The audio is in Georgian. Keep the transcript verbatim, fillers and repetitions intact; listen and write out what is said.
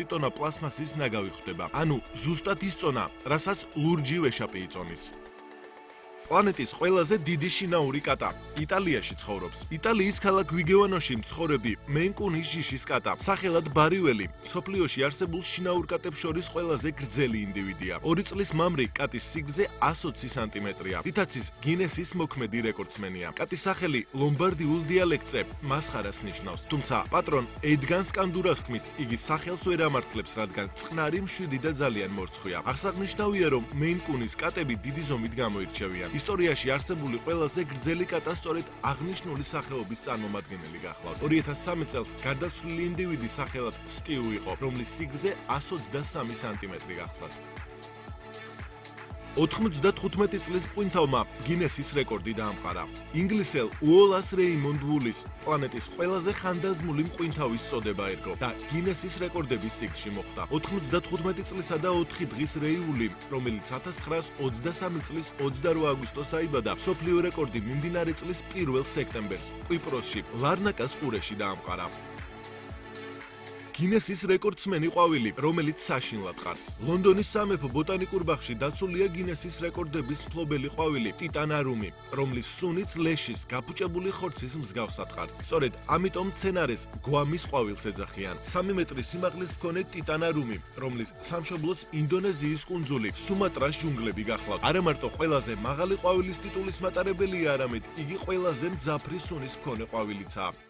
ტონა პლასმასის ნაგავი ხვდება. ანუ ზუსტად ის წონა, რასაც ლურჯი ვეშაპი იწონის. პლანეტის ყველაზე დიდი შინაური კატა იტალიაში ცხოვრობს. იტალიის ქალაქ ვიგევანოში მცხოვრები მენკუნის ჯიშის კატა, სახელად ბარიველი, სოფლიოში არსებულ შინაურ კატებს შორის ყველაზე გრძელი ინდივიდია. ორი წლის მამრი კატის სიგრძე εκατს ოცი სანტიმეტრია. რითაც ის გინესის მოქმედი რეკორდსმენია. კატის სახელი ლომბარდიულ დიალექტზე მასხარას ნიშნავს. თუმცა პატრონ ედგან სკანდურას თქმით, იგი სახელს ვერ ამართლებს, რადგან წყნარი მშვიდი და ძალიან მორცხვია. აღსანიშნავია, რომ მენკუნის კატები დიდი ზომით გამოირჩევიან. ისტორიაში არსებული ყველაზე გრძელი კატა სწორედ აღნიშნული სახეობის წარმომადგენელი გახლავთ. ორი ათას სამი წელს გარდაცვლილი ინდივიდი სახელად სტიუ იყო, რომლის სიგრძე εκατს ოცდასამი სანტიმეტრი გახლავთ. ოთხმოცდათხუთმეტი წლის პუნთავმა გინესის რეკორდი დაამყარა. ინგლისელ უოლას რეიმონდ ვულის პლანეტის ყველაზე ხანდაზმული მყინთავის წოდება ერგო და გინესის რეკორდების სიგრძში მოხვდა. ოთხმოცდათხუთმეტი წლისა და ოთხი დღის რეი ვული, რომელიც ათას ცხრაას ოცდასამი წლის ოცდაორი აგვისტოს დაიბადა, მსოფლიო რეკორდი მიმდინარე წლის პირველ სექტემბერს კვიპროსში, ლარნაკას ყურეში დაამყარა. გინესის რეკორდსმენი ყვავილი, რომელიც საშინლად ყარს. ლონდონის სამეფო ბოტანიკურ ბაღში დაცულია გინესის რეკორდების მფლობელი ყვავილი ტიტანარუმი, რომლის სუნიც ლეშის გაფუჭებული ხორცის მსგავსად ყარს. სწორედ ამიტომ მცენარეს გვამის ყვავილს ეძახიან. სამი მეტრის სიმაღლის მქონე ტიტანარუმი, რომლის სამშობლოს ინდონეზიის კუნძული სუმატრას ჯუნგლები გახლავთ. არა მარტო ყველაზე მაღალი ყვავილის ტიტულის მატარებელია, არამედ იგი ყველაზე მძაფრი სუნის მქონე ყვავილიცაა.